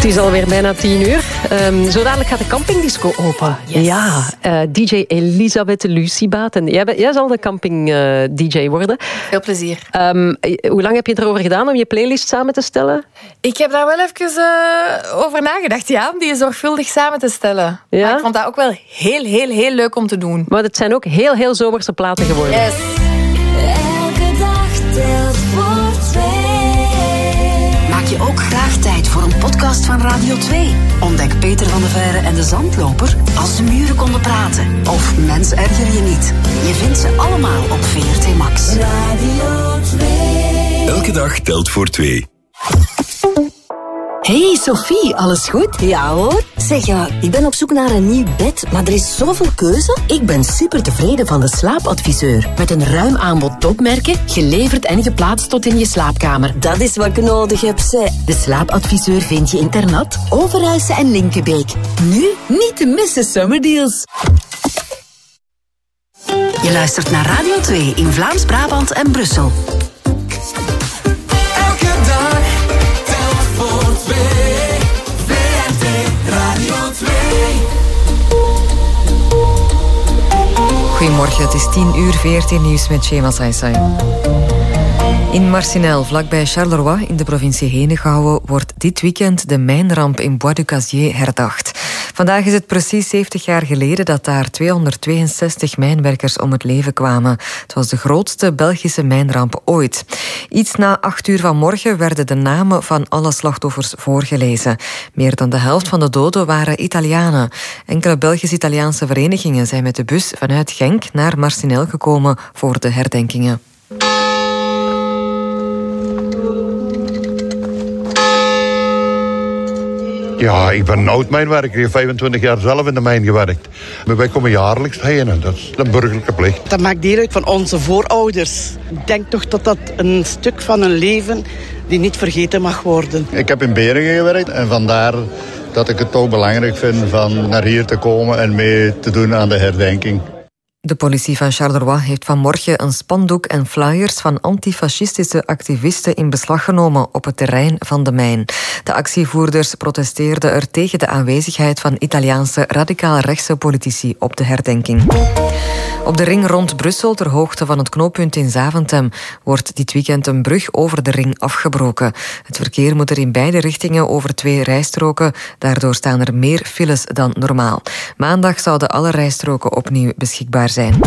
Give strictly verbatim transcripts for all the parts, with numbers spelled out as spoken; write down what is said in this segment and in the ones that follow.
Het is alweer bijna tien uur. Um, zo dadelijk gaat de campingdisco open. Yes. Ja, uh, D J Elisabeth Luciebaten. Jij, jij zal de camping-D J uh, worden. Veel plezier. Um, hoe lang heb je erover gedaan om je playlist samen te stellen? Ik heb daar wel even uh, over nagedacht, ja, om die zorgvuldig samen te stellen. Ja? Maar ik vond dat ook wel heel, heel, heel leuk om te doen. Maar het zijn ook heel, heel zomerse platen geworden. Yes. Elke dag telt voor twee. Maak je ook graag tijd voor een podcast van Radio twee? Ontdek Peter van de Veire en de Zandloper als de muren konden praten. Of Mens erger je niet. Je vindt ze allemaal op V R T Max. Radio twee. Elke dag telt voor twee. Hey Sophie, alles goed? Ja hoor. Zeg ja, ik ben op zoek naar een nieuw bed, maar er is zoveel keuze. Ik ben super tevreden van de slaapadviseur. Met een ruim aanbod topmerken, geleverd en geplaatst tot in je slaapkamer. Dat is wat ik nodig heb, zeg. De slaapadviseur vind je in Ternat, Overijse en Linkenbeek. Nu niet te missen summerdeals. Je luistert naar Radio twee in Vlaams-Brabant en Brussel. Elke dag telt voor twee. V R T Radio twee. Goedemorgen, het is tien uur, V R T Nieuws met Shema Saisai. In Marcinelle, vlakbij Charleroi in de provincie Henegouwen, wordt dit weekend de mijnramp in Bois du Casier herdacht. Vandaag is het precies zeventig jaar geleden dat daar tweehonderdtweeënzestig mijnwerkers om het leven kwamen. Het was de grootste Belgische mijnramp ooit. Iets na acht uur vanmorgen werden de namen van alle slachtoffers voorgelezen. Meer dan de helft van de doden waren Italianen. Enkele Belgisch-Italiaanse verenigingen zijn met de bus vanuit Genk naar Marcinelle gekomen voor de herdenkingen. Ja, ik ben een oud-mijnwerker. Ik heb vijfentwintig jaar zelf in de mijn gewerkt. Maar wij komen jaarlijks heen. Dat is een burgerlijke plicht. Dat maakt deel uit van onze voorouders. Ik denk toch dat dat een stuk van een leven die niet vergeten mag worden. Ik heb in Beringen gewerkt en vandaar dat ik het toch belangrijk vind van naar hier te komen en mee te doen aan de herdenking. De politie van Charleroi heeft vanmorgen een spandoek en flyers van antifascistische activisten in beslag genomen op het terrein van de mijn. De actievoerders protesteerden er tegen de aanwezigheid van Italiaanse radicaal-rechtse politici op de herdenking. Op de ring rond Brussel, ter hoogte van het knooppunt in Zaventem, wordt dit weekend een brug over de ring afgebroken. Het verkeer moet er in beide richtingen over twee rijstroken. Daardoor staan er meer files dan normaal. Maandag zouden alle rijstroken opnieuw beschikbaar zijn.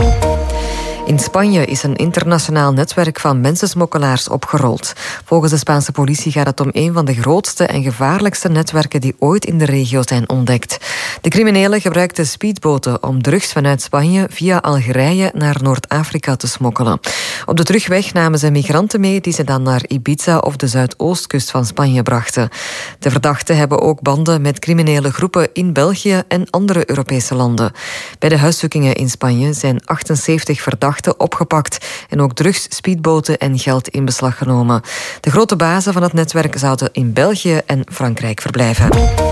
In Spanje is een internationaal netwerk van mensensmokkelaars opgerold. Volgens de Spaanse politie gaat het om een van de grootste en gevaarlijkste netwerken die ooit in de regio zijn ontdekt. De criminelen gebruikten speedboten om drugs vanuit Spanje via Algerije naar Noord-Afrika te smokkelen. Op de terugweg namen ze migranten mee die ze dan naar Ibiza of de zuidoostkust van Spanje brachten. De verdachten hebben ook banden met criminele groepen in België en andere Europese landen. Bij de huiszoekingen in Spanje zijn achtenzeventig verdachten opgepakt en ook drugs, speedboten en geld in beslag genomen. De grote bazen van het netwerk zouden in België en Frankrijk verblijven.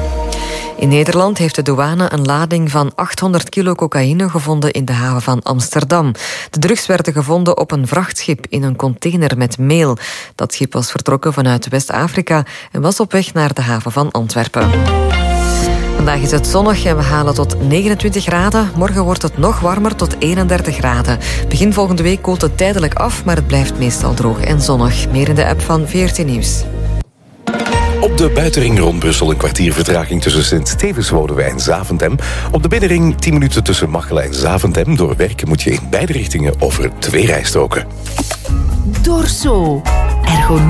In Nederland heeft de douane een lading van achthonderd kilo cocaïne gevonden in de haven van Amsterdam. De drugs werden gevonden op een vrachtschip in een container met meel. Dat schip was vertrokken vanuit West-Afrika en was op weg naar de haven van Antwerpen. Vandaag is het zonnig en we halen tot negenentwintig graden. Morgen wordt het nog warmer tot eenendertig graden. Begin volgende week koelt het tijdelijk af, maar het blijft meestal droog en zonnig. Meer in de app van V R T Nieuws. Op de buitenring rond Brussel een kwartier vertraging tussen Sint-Stevens-Woudenwijk en Zaventem. Op de binnenring tien minuten tussen Machelen en Zaventem. Door werken moet je in beide richtingen over twee rijstroken. Dorso. Ergo